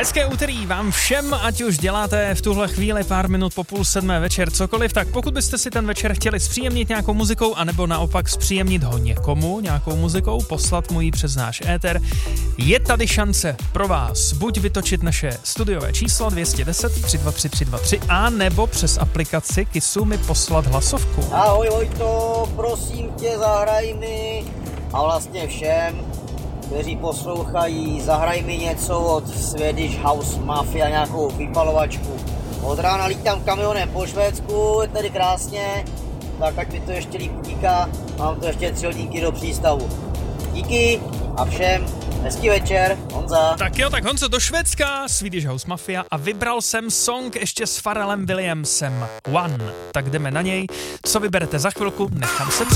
Hezké úterý vám všem, ať už děláte v tuhle chvíli pár minut po 6:30 večer cokoliv, tak pokud byste si ten večer chtěli zpříjemnit nějakou muzikou, anebo naopak zpříjemnit ho někomu nějakou muzikou, poslat mu ji přes náš éter, je tady šance pro vás buď vytočit naše studiové číslo 210 323 323 a nebo přes aplikaci Kissu mi poslat hlasovku. Ahoj Vojto, prosím tě, zahraj mi a vlastně všem, kteří poslouchají, zahraj mi něco od Swedish House Mafia, nějakou vypalovačku. Od rána lítám kamionem po Švédsku, je tady krásně, tak ať mi to ještě líp utíká, mám to ještě 3 hodinky do přístavu. Díky a všem hezký večer, Honza. Tak jo, tak Honzo, do Švédska, Swedish House Mafia a vybral jsem song ještě s Pharrellem Williamsem, One. Tak jdeme na něj, co vyberete za chvilku, nechám se